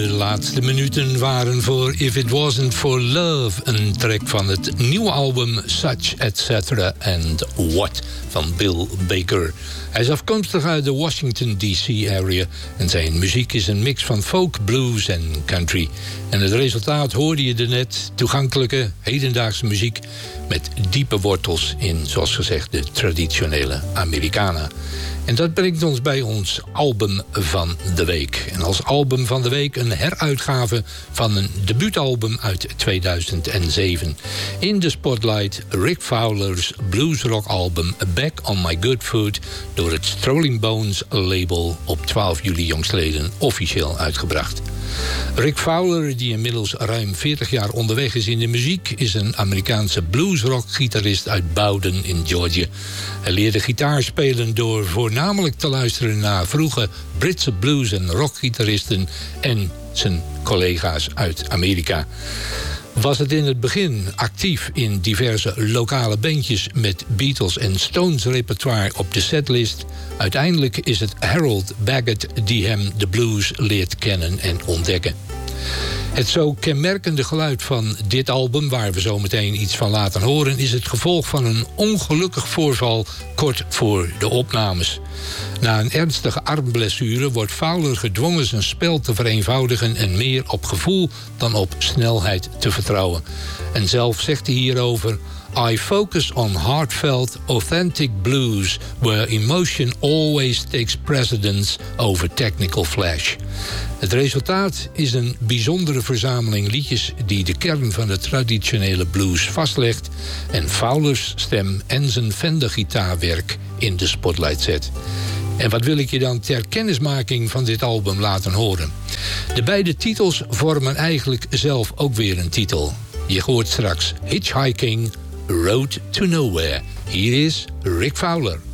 De laatste minuten waren voor If It Wasn't For Love, een track van het nieuwe album Such Etc. and What van Bill Baker. Hij is afkomstig uit de Washington D.C. area en zijn muziek is een mix van folk, blues en country. En het resultaat hoorde je er net, toegankelijke, hedendaagse muziek met diepe wortels in, zoals gezegd, de traditionele Americana. En dat brengt ons bij ons album van de week. En als album van de week een heruitgave van een debuutalbum uit 2007. In de spotlight Rick Fowler's bluesrock album Back on My Good Foot, door het Strolling Bones label op 12 juli jongstleden officieel uitgebracht. Rick Fowler, die inmiddels ruim 40 jaar onderweg is in de muziek, is een Amerikaanse bluesrock-gitarist uit Bowden in Georgia. Hij leerde gitaar spelen door voornamelijk te luisteren naar vroege Britse blues- en rockgitaristen en zijn collega's uit Amerika. Was het in het begin actief in diverse lokale bandjes met Beatles en Stones repertoire op de setlist. Uiteindelijk is het Harold Baggett die hem de blues leert kennen en ontdekken. Het zo kenmerkende geluid van dit album, waar we zo meteen iets van laten horen, is het gevolg van een ongelukkig voorval kort voor de opnames. Na een ernstige armblessure wordt Fowler gedwongen zijn spel te vereenvoudigen en meer op gevoel dan op snelheid te vertrouwen. En zelf zegt hij hierover: I focus on heartfelt, authentic blues, where emotion always takes precedence over technical flash. Het resultaat is een bijzondere verzameling liedjes die de kern van de traditionele blues vastlegt en Fowlers stem en zijn Fender-gitaarwerk in de spotlight zet. En wat wil ik je dan ter kennismaking van dit album laten horen? De beide titels vormen eigenlijk zelf ook weer een titel. Je hoort straks Hitchhiking, Road to Nowhere. Hier is Rick Fowler.